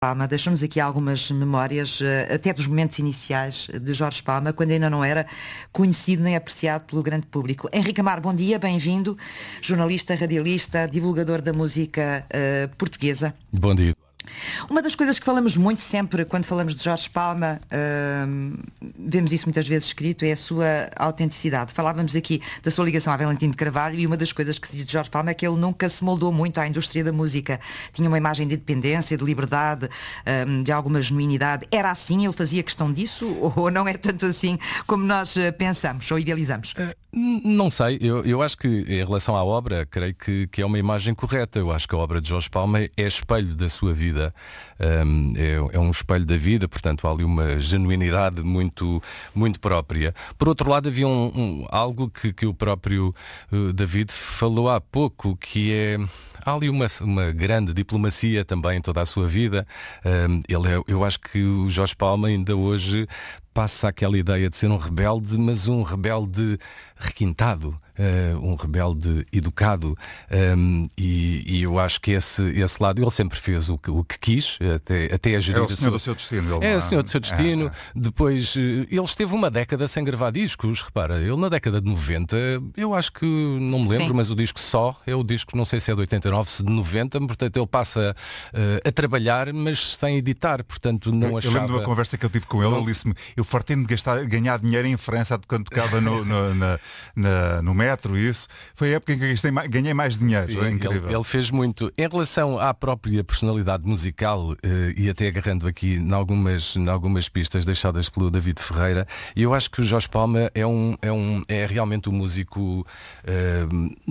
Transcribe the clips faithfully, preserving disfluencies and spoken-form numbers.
Palma, deixamos aqui algumas memórias, até dos momentos iniciais de Jorge Palma, quando ainda não era conhecido nem apreciado pelo grande público. Henrique Amar, bom dia, bem-vindo, jornalista, radialista, divulgador da música uh, portuguesa. Bom dia. Uma das coisas que falamos muito sempre quando falamos de Jorge Palma, uh, vemos isso muitas vezes escrito, é a sua autenticidade. Falávamos aqui da sua ligação a Valentim de Carvalho e uma das coisas que se diz de Jorge Palma é que ele nunca se moldou muito à indústria da música. Tinha uma imagem de independência, de liberdade, uh, de alguma genuinidade. Era assim? Ele fazia questão disso? Ou não é tanto assim como nós pensamos ou idealizamos? Uh, não sei. Eu, eu acho que em relação à obra, creio que, que é uma imagem correta. Eu acho que a obra de Jorge Palma é espelho da sua vida. Um, é, é um espelho da vida, portanto há ali uma genuinidade muito, muito própria. Por outro lado, havia um, um, algo que, que o próprio uh, David falou há pouco, que é... Há ali uma, uma grande diplomacia também em toda a sua vida. Um, ele é, eu acho que o Jorge Palma ainda hoje passa aquela ideia de ser um rebelde, mas um rebelde requintado. Uh, um rebelde educado, um, e, e eu acho que esse, esse lado ele sempre fez o que, o que quis, até, até a gerir. É o senhor sua... do seu destino. Ele é não... o senhor do seu destino. Ah, ah. Depois, ele esteve uma década sem gravar discos, repara, ele na década de noventa, eu acho que, não me lembro, Sim. mas o disco Só, é o disco, não sei se é de oitenta e nove, se de noventa, portanto ele passa uh, a trabalhar, mas sem editar, portanto não eu, achava... Eu lembro de uma conversa que eu tive com ele, ele disse-me, eu fartei-me de gastar, ganhar dinheiro em França quando tocava no, no, na, na, no metro e isso. Foi a época em que gastei mais, ganhei mais dinheiro. Sim, é incrível. Ele, ele fez muito. Em relação à própria personalidade musical, eh, e até agarrando aqui em algumas, em algumas pistas deixadas pelo David Ferreira, eu acho que o Jorge Palma é, um, é, um, é realmente um músico eh,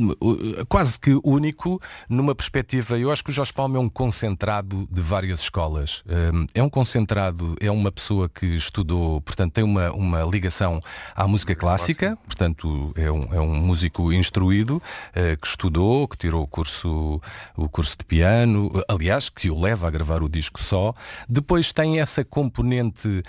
quase que único numa perspectiva. Eu acho que o Jorge Palma é um concentrado de várias escolas. Eh, é um concentrado, é uma pessoa que estudou, portanto tem uma, uma ligação à música clássica, portanto é um, é um músico instruído, que estudou, que tirou o curso, o curso de piano, aliás, que o leva a gravar o disco Só. Depois tem essa componente uh,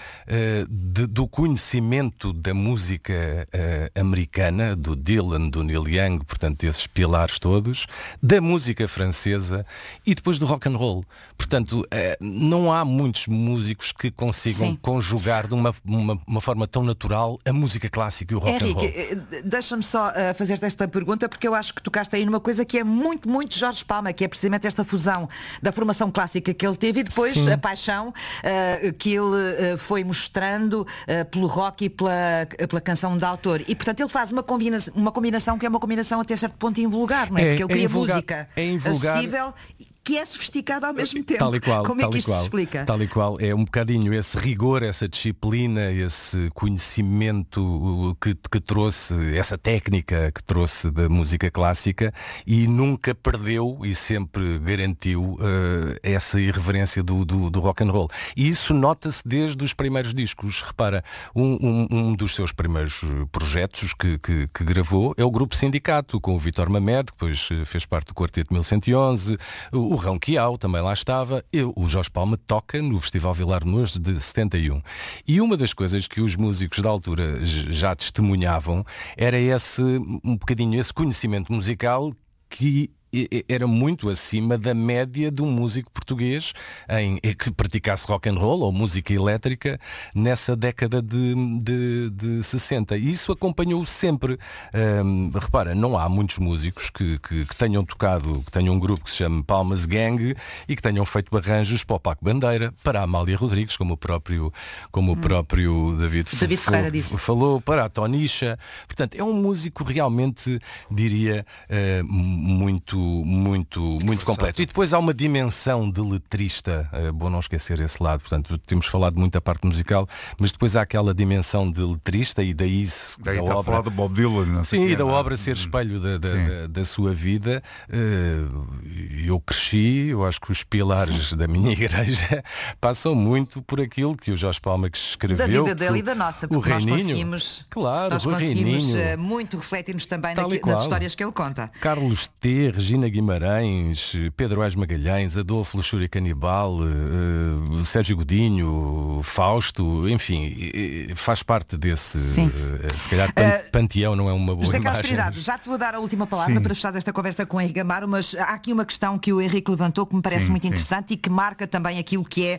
de, do conhecimento da música uh, americana, do Dylan, do Neil Young, portanto, esses pilares todos, da música francesa e depois do rock and roll. Portanto, uh, não há muitos músicos que consigam Sim. conjugar de uma, uma, uma forma tão natural a música clássica e o rock Henrique, and roll. Deixa-me só uh, fazer-te esta pergunta, porque eu acho que tocaste aí numa coisa que é muito, muito Jorge Palma, que é precisamente esta fusão da formação clássica que ele teve e depois Sim. a paixão uh, que ele uh, foi mostrando uh, pelo rock e pela, pela canção de autor. E portanto ele faz uma combinação, uma combinação que é uma combinação até certo ponto invulgar, não é? é Porque ele é cria invulgar, música é invulgar. acessível, que é sofisticado ao mesmo tempo. Tal e qual, Como é que isto qual, se explica? Tal e qual, é um bocadinho esse rigor, essa disciplina, esse conhecimento que, que trouxe, essa técnica que trouxe da música clássica e nunca perdeu e sempre garantiu uh, essa irreverência do, do, do rock and roll. E isso nota-se desde os primeiros discos. Repara, um, um, um dos seus primeiros projetos que, que, que gravou é o Grupo Sindicato, com o Vítor Mamed, que depois fez parte do Quarteto mil cento e onze, o Rão Quiau também lá estava. Eu, o Jorge Palma toca no Festival Vilar Moinhos de setenta e um. E uma das coisas que os músicos da altura já testemunhavam era esse, um bocadinho esse conhecimento musical que era muito acima da média de um músico português em, que praticasse rock and roll ou música elétrica nessa década de, de, de sessenta. E isso acompanhou sempre. Um, repara, não há muitos músicos que, que, que tenham tocado, que tenham um grupo que se chama Palmas Gang e que tenham feito arranjos para o Paco Bandeira, para a Amália Rodrigues, como o próprio, como hum. o próprio David, David Ferreira disse. falou, para a Tonisha. Portanto, é um músico realmente, diria, uh, muito muito, muito completo. E depois há uma dimensão de letrista, é bom não esquecer esse lado, portanto temos falado muito da parte musical, mas depois há aquela dimensão de letrista e daí, daí da está obra, a falar do Bob Dylan, não sei sim, quê, e da não. obra ser espelho da, da, da, da sua vida. Eu cresci, eu acho que os pilares sim. da minha igreja passam muito por aquilo que o Jorge Palma que escreveu. Da vida dele e da nossa, porque o nós Reininho, conseguimos, claro, nós o conseguimos Reininho, muito refletir-nos também naqui, nas histórias que ele conta. Carlos T, Regina Guimarães, Pedro Ás Magalhães, Adolfo Luxúria Canibal, uh, o Sérgio Godinho, Fausto, enfim, faz parte desse, Sim. se calhar pan, uh, panteão não é uma boa José imagem. Carlos Trindade, já te vou dar a última palavra sim. para fechar esta conversa com o Henrique Amaro, mas há aqui uma questão que o Henrique levantou que me parece sim, muito sim. interessante e que marca também aquilo que é